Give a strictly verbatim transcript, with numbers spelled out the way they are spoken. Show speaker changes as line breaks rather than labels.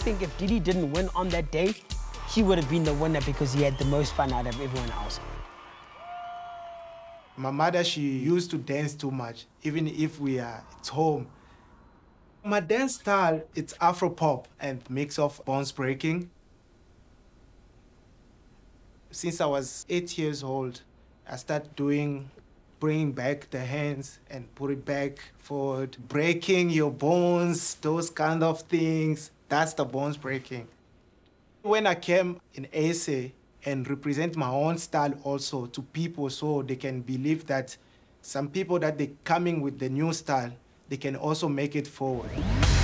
think if Didi didn't win on that day, he would have been the winner because he had the most fun out of everyone else.
My mother, she used to dance too much, even if we are at home. My dance style, it's Afro-pop and mix of bones breaking. Since I was eight years old, I started doing, bringing back the hands and put it back forward, breaking your bones, those kind of things. That's the bones breaking. When I came in A S A and represent my own style also to people so they can believe that some people that they coming with the new style, they can also make it forward.